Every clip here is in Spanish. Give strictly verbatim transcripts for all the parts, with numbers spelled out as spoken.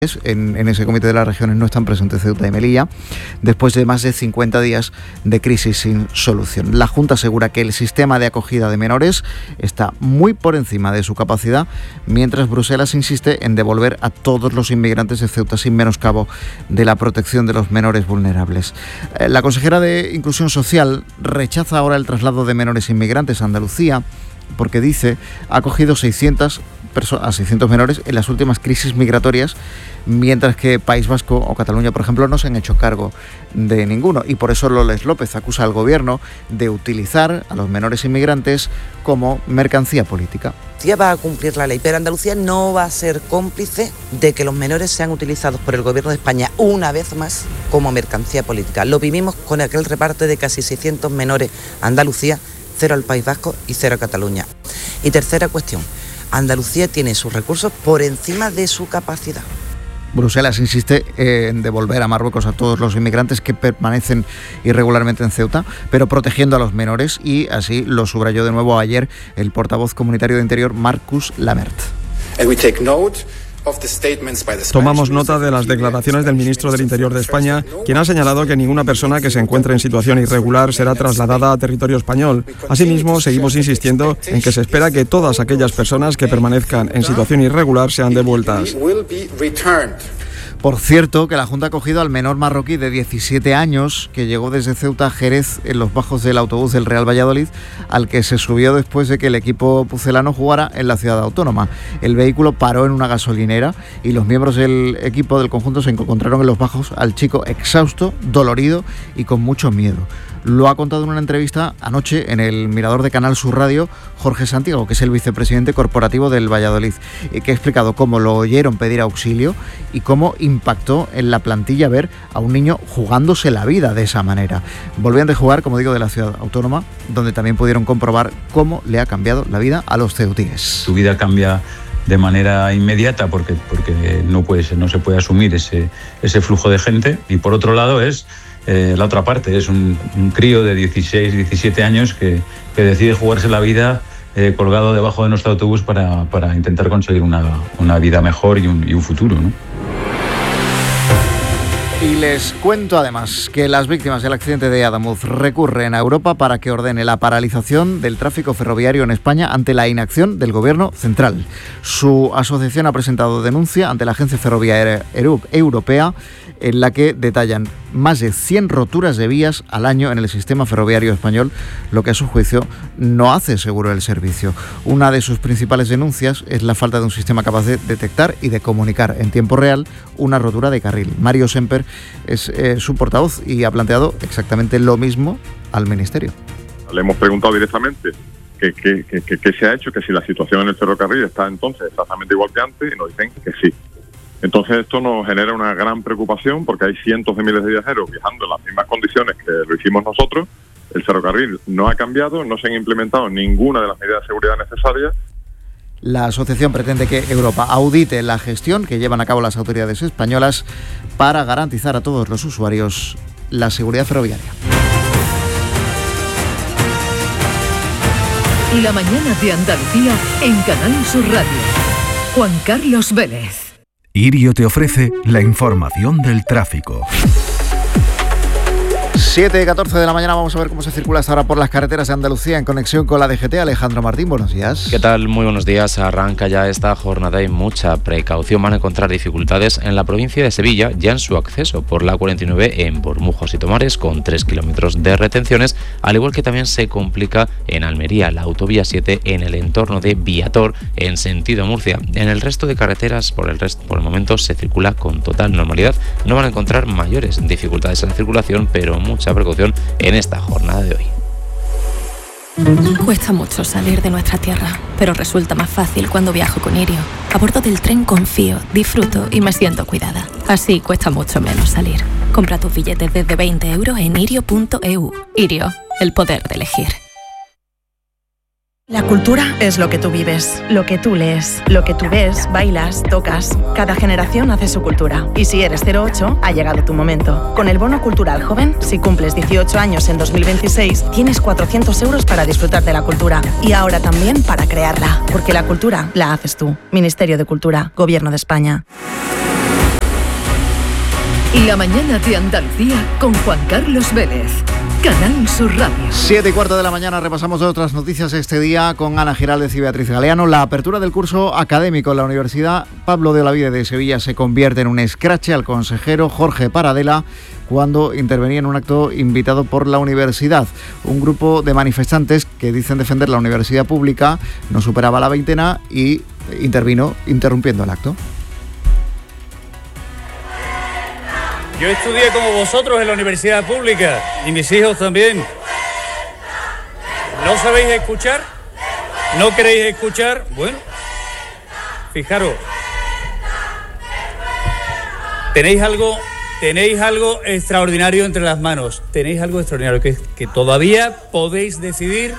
En, en ese comité de las regiones no están presentes Ceuta y Melilla, después de más de cincuenta días de crisis sin solución. La Junta asegura que el sistema de acogida de menores está muy por encima de su capacidad, mientras Bruselas insiste en devolver a todos los inmigrantes de Ceuta sin menoscabo de la protección de los menores vulnerables. La consejera de Inclusión Social rechaza ahora el traslado de menores inmigrantes a Andalucía porque dice ha acogido seiscientos a seiscientos menores en las últimas crisis migratorias, mientras que País Vasco o Cataluña, por ejemplo, no se han hecho cargo de ninguno. Y por eso Loles López acusa al gobierno de utilizar a los menores inmigrantes como mercancía política. Andalucía va a cumplir la ley, pero Andalucía no va a ser cómplice de que los menores sean utilizados por el gobierno de España una vez más como mercancía política. Lo vivimos con aquel reparto de casi seiscientos menores a Andalucía, cero al País Vasco y cero a Cataluña. Y tercera cuestión, Andalucía tiene sus recursos por encima de su capacidad. Bruselas insiste en devolver a Marruecos a todos los inmigrantes que permanecen irregularmente en Ceuta, pero protegiendo a los menores, y así lo subrayó de nuevo ayer el portavoz comunitario de Interior, Marcus Lamert. Tomamos nota de las declaraciones del ministro del Interior de España, quien ha señalado que ninguna persona que se encuentre en situación irregular será trasladada a territorio español. Asimismo, seguimos insistiendo en que se espera que todas aquellas personas que permanezcan en situación irregular sean devueltas. Por cierto, que la Junta ha acogido al menor marroquí de diecisiete años que llegó desde Ceuta a Jerez en los bajos del autobús del Real Valladolid, al que se subió después de que el equipo pucelano jugara en la ciudad autónoma. El vehículo paró en una gasolinera y los miembros del equipo del conjunto se encontraron en los bajos al chico exhausto, dolorido y con mucho miedo. Lo ha contado en una entrevista anoche en el Mirador de Canal Sur Radio Jorge Santiago, que es el vicepresidente corporativo del Valladolid, que ha explicado cómo lo oyeron pedir auxilio y cómo impactó en la plantilla ver a un niño jugándose la vida de esa manera. Volvían de jugar, como digo, de la ciudad autónoma, donde también pudieron comprobar cómo le ha cambiado la vida a los ceutíes. Tu vida cambia de manera inmediata porque, porque no, puede ser, no se puede asumir ese, ese flujo de gente, y por otro lado es Eh, la otra parte, es un, un crío de dieciséis, diecisiete años que, que decide jugarse la vida eh, colgado debajo de nuestro autobús para, para intentar conseguir una, una vida mejor y un, y un futuro, ¿no? Y les cuento además que las víctimas del accidente de Adamuz recurren a Europa para que ordene la paralización del tráfico ferroviario en España ante la inacción del Gobierno central. Su asociación ha presentado denuncia ante la Agencia Ferroviaria Europea, en la que detallan más de cien roturas de vías al año en el sistema ferroviario español, lo que a su juicio no hace seguro el servicio. Una de sus principales denuncias es la falta de un sistema capaz de detectar y de comunicar en tiempo real una rotura de carril. Mario Semper es eh, su portavoz y ha planteado exactamente lo mismo al Ministerio. Le hemos preguntado directamente qué que, que, que, que se ha hecho, que si la situación en el ferrocarril está entonces exactamente igual que antes, y nos dicen que sí. Entonces esto nos genera una gran preocupación porque hay cientos de miles de viajeros viajando en las mismas condiciones que lo hicimos nosotros. El ferrocarril no ha cambiado, no se han implementado ninguna de las medidas de seguridad necesarias. La asociación pretende que Europa audite la gestión que llevan a cabo las autoridades españolas para garantizar a todos los usuarios la seguridad ferroviaria. La mañana de Andalucía en Canal Sur Radio. Juan Carlos Vélez. Irio te ofrece la información del tráfico. siete y catorce de la mañana, vamos a ver cómo se circula hasta ahora por las carreteras de Andalucía en conexión con la D G T. Alejandro Martín, buenos días. ¿Qué tal? Muy buenos días. Arranca ya esta jornada y mucha precaución. Van a encontrar dificultades en la provincia de Sevilla, ya en su acceso por la cuarenta y nueve en Bormujos y Tomares, con tres kilómetros de retenciones, al igual que también se complica en Almería, la autovía siete en el entorno de Viator, en sentido Murcia. En el resto de carreteras, por el, resto, por el momento, se circula con total normalidad. No van a encontrar mayores dificultades en la circulación, pero mucha precaución en esta jornada de hoy. Cuesta mucho salir de nuestra tierra, pero resulta más fácil cuando viajo con Irio. A bordo del tren confío, disfruto y me siento cuidada. Así cuesta mucho menos salir. Compra tus billetes desde veinte euros en irio punto e u. Irio, el poder de elegir. La cultura es lo que tú vives, lo que tú lees, lo que tú ves, bailas, tocas. Cada generación hace su cultura. Y si eres cero ocho, ha llegado tu momento. Con el Bono Cultural Joven, si cumples dieciocho años en dos mil veintiséis, tienes cuatrocientos euros para disfrutar de la cultura. Y ahora también para crearla. Porque la cultura la haces tú. Ministerio de Cultura, Gobierno de España. La mañana de Andalucía con Juan Carlos Vélez. Canal Sur Radio. Siete y cuarto de la mañana, repasamos otras noticias este día con Ana Giraldez y Beatriz Galeano. La apertura del curso académico en la Universidad Pablo de Olavide de Sevilla se convierte en un escrache al consejero Jorge Paradela cuando intervenía en un acto invitado por la universidad. Un grupo de manifestantes que dicen defender la universidad pública no superaba la veintena y intervino interrumpiendo el acto. Yo estudié como vosotros en la universidad pública y mis hijos también. ¿No sabéis escuchar? ¿No queréis escuchar? Bueno, fijaros. Tenéis algo, tenéis algo extraordinario entre las manos. Tenéis algo extraordinario, que es que todavía podéis decidir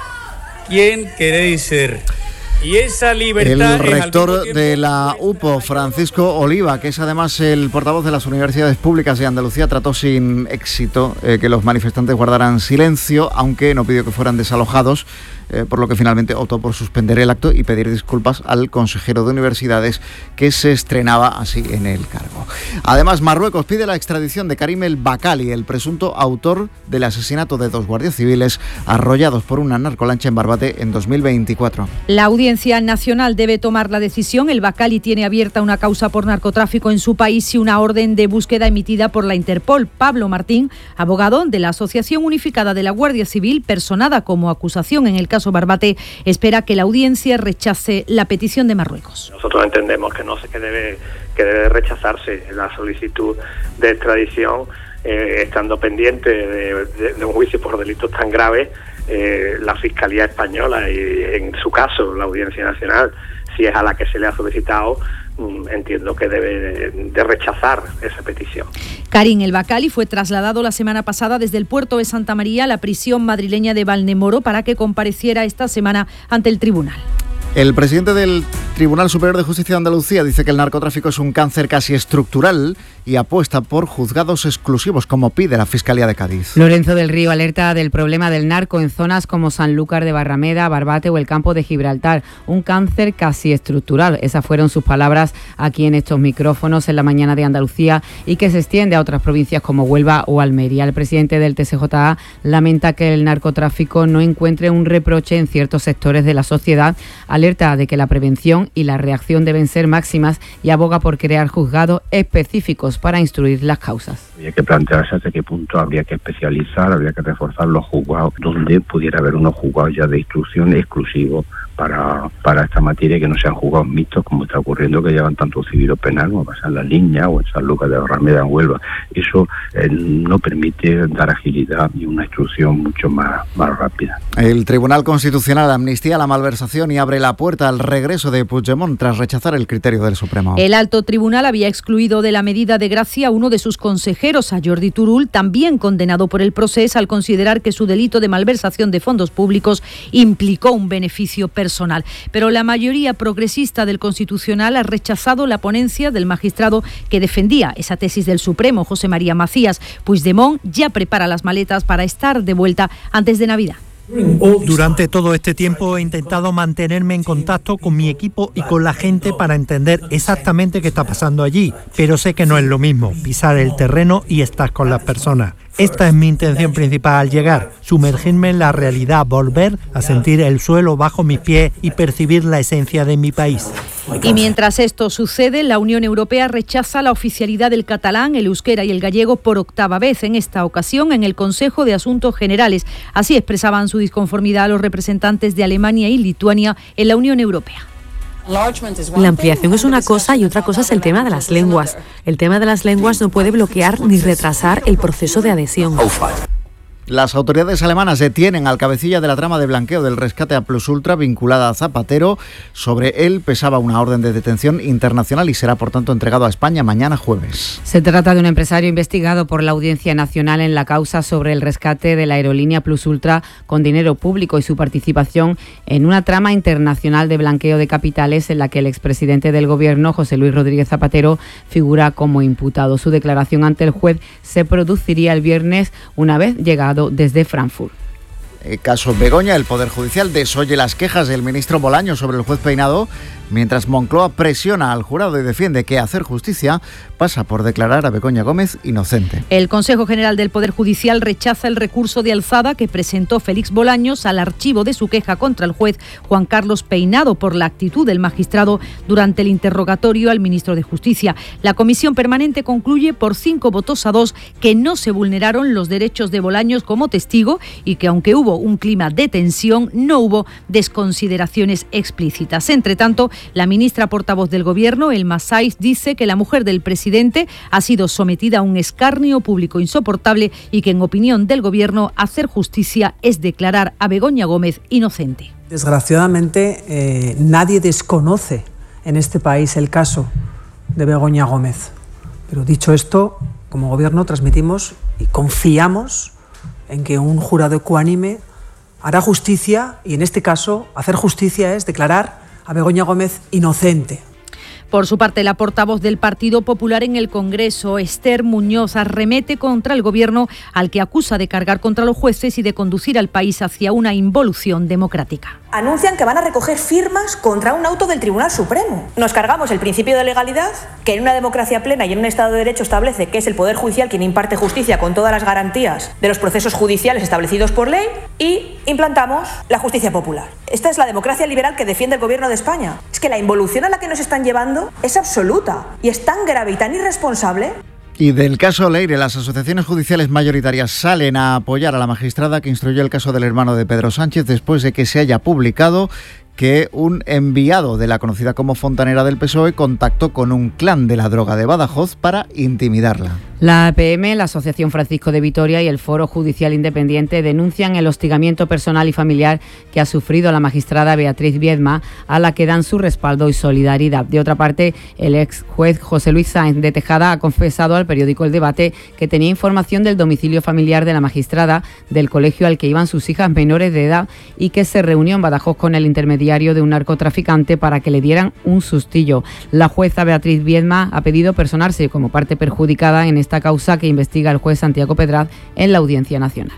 quién queréis ser. Y esa libertad. El rector de la U P O, Francisco Oliva, que es además el portavoz de las universidades públicas de Andalucía, trató sin éxito eh, que los manifestantes guardaran silencio, aunque no pidió que fueran desalojados, eh, por lo que finalmente optó por suspender el acto y pedir disculpas al consejero de universidades que se estrenaba así en el cargo. Además, Marruecos pide la extradición de Karim El Bakali, el presunto autor del asesinato de dos guardias civiles arrollados por una narcolancha en Barbate en dos mil veinticuatro. La Audiencia Nacional debe tomar la decisión. El Bakali tiene abierta una causa por narcotráfico en su país y una orden de búsqueda emitida por la Interpol. Pablo Martín, abogado de la Asociación Unificada de la Guardia Civil, personada como acusación en el caso Barbate, espera que la audiencia rechace la petición de Marruecos. Nosotros entendemos que no que debe que debe rechazarse la solicitud de extradición, eh, estando pendiente de, de, de un juicio por delitos tan graves. Eh, la Fiscalía Española y, en su caso, la Audiencia Nacional, si es a la que se le ha solicitado, mm, entiendo que debe de, de rechazar esa petición. Karim El Bakali fue trasladado la semana pasada desde el puerto de Santa María a la prisión madrileña de Valnemoro para que compareciera esta semana ante el tribunal. El presidente del Tribunal Superior de Justicia de Andalucía dice que el narcotráfico es un cáncer casi estructural y apuesta por juzgados exclusivos, como pide la Fiscalía de Cádiz. Lorenzo del Río alerta del problema del narco en zonas como Sanlúcar de Barrameda, Barbate o el campo de Gibraltar. Un cáncer casi estructural. Esas fueron sus palabras aquí en estos micrófonos en la mañana de Andalucía y que se extiende a otras provincias como Huelva o Almería. El presidente del T S J A lamenta que el narcotráfico no encuentre un reproche en ciertos sectores de la sociedad. Alerta de que la prevención y la reacción deben ser máximas y aboga por crear juzgados específicos para instruir las causas. Habría que plantearse hasta qué punto habría que especializar, habría que reforzar los juzgados, donde pudiera haber unos juzgados ya de instrucción exclusivos para, para esta materia, que no sean juzgados mixtos como está ocurriendo, que llevan tanto civil o penal como pasa en La Liña o en San Lucas de Barrameda, en Huelva. Eso eh, no permite dar agilidad y una instrucción mucho más, más rápida. El Tribunal Constitucional amnistía la malversación y abre la puerta al regreso de Puigdemont tras rechazar el criterio del Supremo. El alto tribunal había excluido de la medida de gracia a uno de sus consejeros, a Jordi Turull, también condenado por el procés al considerar que su delito de malversación de fondos públicos implicó un beneficio personal. Pero la mayoría progresista del Constitucional ha rechazado la ponencia del magistrado que defendía esa tesis del Supremo, José María Macías. Puigdemont ya prepara las maletas para estar de vuelta antes de Navidad. Durante todo este tiempo he intentado mantenerme en contacto con mi equipo y con la gente para entender exactamente qué está pasando allí, pero sé que no es lo mismo pisar el terreno y estar con las personas. Esta es mi intención principal al llegar, sumergirme en la realidad, volver a sentir el suelo bajo mis pies y percibir la esencia de mi país. Y mientras esto sucede, la Unión Europea rechaza la oficialidad del catalán, el euskera y el gallego por octava vez, en esta ocasión en el Consejo de Asuntos Generales. Así expresaban su disconformidad los representantes de Alemania y Lituania en la Unión Europea. La ampliación es una cosa y otra cosa es el tema de las lenguas. El tema de las lenguas no puede bloquear ni retrasar el proceso de adhesión. Las autoridades alemanas detienen al cabecilla de la trama de blanqueo del rescate a Plus Ultra vinculada a Zapatero. Sobre él pesaba una orden de detención internacional y será por tanto entregado a España mañana jueves. Se trata de un empresario investigado por la Audiencia Nacional en la causa sobre el rescate de la aerolínea Plus Ultra con dinero público y su participación en una trama internacional de blanqueo de capitales en la que el expresidente del Gobierno, José Luis Rodríguez Zapatero, figura como imputado. Su declaración ante el juez se produciría el viernes una vez llegado desde Frankfurt. El caso Begoña, el Poder Judicial desoye las quejas del ministro Bolaños sobre el juez Peinado. Mientras Moncloa presiona al jurado y defiende que hacer justicia pasa por declarar a Begoña Gómez inocente. El Consejo General del Poder Judicial rechaza el recurso de alzada que presentó Félix Bolaños al archivo de su queja contra el juez Juan Carlos Peinado por la actitud del magistrado durante el interrogatorio al ministro de Justicia. La comisión permanente concluye por cinco votos a dos que no se vulneraron los derechos de Bolaños como testigo y que aunque hubo un clima de tensión, no hubo desconsideraciones explícitas. Entre tanto, la ministra portavoz del Gobierno, Elma Saiz, dice que la mujer del presidente ha sido sometida a un escarnio público insoportable y que, en opinión del Gobierno, hacer justicia es declarar a Begoña Gómez inocente. Desgraciadamente, eh, nadie desconoce en este país el caso de Begoña Gómez. Pero dicho esto, como Gobierno transmitimos y confiamos en que un jurado ecuánime hará justicia y, en este caso, hacer justicia es declarar a Begoña Gómez inocente. Por su parte, la portavoz del Partido Popular en el Congreso, Esther Muñoz, arremete contra el Gobierno, al que acusa de cargar contra los jueces y de conducir al país hacia una involución democrática. Anuncian que van a recoger firmas contra un auto del Tribunal Supremo. Nos cargamos el principio de legalidad, que en una democracia plena y en un Estado de Derecho establece que es el Poder Judicial quien imparte justicia con todas las garantías de los procesos judiciales establecidos por ley, y implantamos la justicia popular. Esta es la democracia liberal que defiende el Gobierno de España. Es que la involución a la que nos están llevando es absoluta y es tan grave y tan irresponsable. Y del caso Leire, las asociaciones judiciales mayoritarias salen a apoyar a la magistrada que instruyó el caso del hermano de Pedro Sánchez después de que se haya publicado que un enviado de la conocida como Fontanera del P S O E contactó con un clan de la droga de Badajoz para intimidarla. La A P M, la Asociación Francisco de Vitoria y el Foro Judicial Independiente denuncian el hostigamiento personal y familiar que ha sufrido la magistrada Beatriz Viedma, a la que dan su respaldo y solidaridad. De otra parte, el ex juez José Luis Sáenz de Tejada ha confesado al periódico El Debate que tenía información del domicilio familiar de la magistrada, del colegio al que iban sus hijas menores de edad y que se reunió en Badajoz con el intermediario de un narcotraficante para que le dieran un sustillo. La jueza Beatriz Viedma ha pedido personarse como parte perjudicada en esta causa que investiga el juez Santiago Pedraz en la Audiencia Nacional.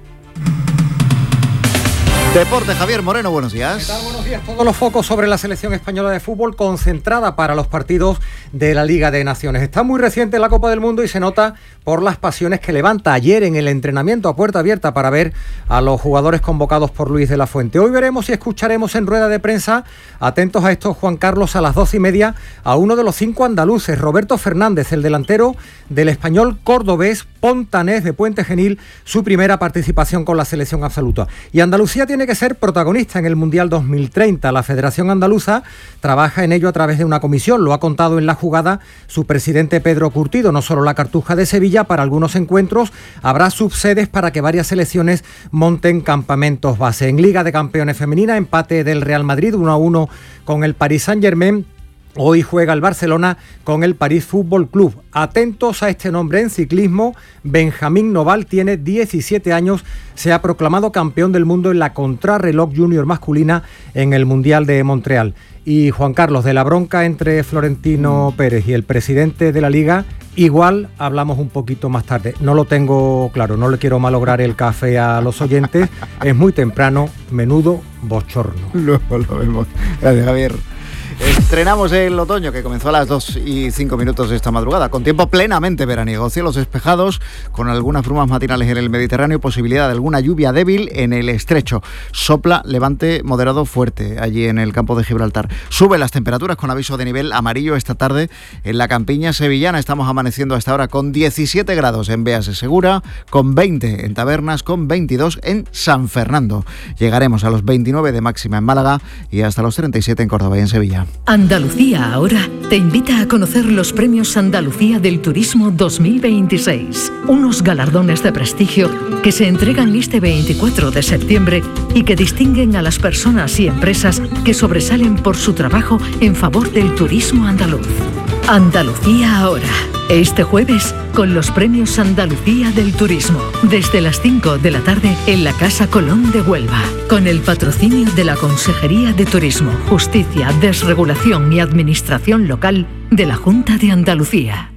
Deporte, Javier Moreno, buenos días. ¿Qué tal? Buenos días. Todos los focos sobre la selección española de fútbol concentrada para los partidos de la Liga de Naciones. Está muy reciente la Copa del Mundo y se nota por las pasiones que levanta ayer en el entrenamiento a puerta abierta para ver a los jugadores convocados por Luis de la Fuente. Hoy veremos y escucharemos en rueda de prensa, atentos a esto, Juan Carlos, a las doce y media, a uno de los cinco andaluces, Roberto Fernández, el delantero del Español cordobés Pontanés de Puente Genil, su primera participación con la selección absoluta. Y Andalucía tiene que ser protagonista en el Mundial dos mil treinta. La Federación Andaluza trabaja en ello a través de una comisión. Lo ha contado en La Jugada su presidente Pedro Curtido. No solo la Cartuja de Sevilla, para algunos encuentros habrá subsedes para que varias selecciones monten campamentos base. En Liga de Campeones Femenina, empate del Real Madrid uno a uno con el Paris Saint-Germain. Hoy juega el Barcelona con el París Fútbol Club. Atentos a este nombre en ciclismo. Benjamín Noval tiene diecisiete años. Se ha proclamado campeón del mundo en la contrarreloj junior masculina en el Mundial de Montreal. Y Juan Carlos, de la bronca entre Florentino Pérez y el presidente de la Liga, igual hablamos un poquito más tarde. No lo tengo claro, no le quiero malograr el café a los oyentes. Es muy temprano, menudo bochorno. Luego lo vemos. Gracias, Javier. Estrenamos el otoño, que comenzó a las dos y cinco minutos de esta madrugada, con tiempo plenamente veraniego, cielos despejados, con algunas brumas matinales en el Mediterráneo y posibilidad de alguna lluvia débil en el estrecho. Sopla levante moderado fuerte allí en el campo de Gibraltar. Suben las temperaturas con aviso de nivel amarillo esta tarde en la campiña sevillana. Estamos amaneciendo hasta ahora con diecisiete grados en Beas de Segura, con veinte en Tabernas, con veintidós en San Fernando. Llegaremos a los veintinueve de máxima en Málaga y hasta los treinta y siete en Córdoba y en Sevilla. Andalucía Ahora te invita a conocer los Premios Andalucía del Turismo dos mil veintiséis, unos galardones de prestigio que se entregan este veinticuatro de septiembre y que distinguen a las personas y empresas que sobresalen por su trabajo en favor del turismo andaluz. Andalucía Ahora, este jueves con los Premios Andalucía del Turismo, desde las cinco de la tarde en la Casa Colón de Huelva, con el patrocinio de la Consejería de Turismo, Justicia, Desregulación y Administración Local de la Junta de Andalucía.